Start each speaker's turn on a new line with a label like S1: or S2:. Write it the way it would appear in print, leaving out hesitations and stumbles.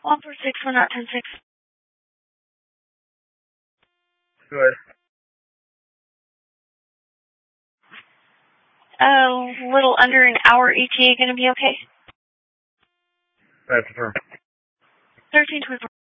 S1: 146, we're not 10-6.
S2: Go ahead.
S1: A little under an hour ETA, gonna be okay?
S2: That's confirmed.
S1: 1324.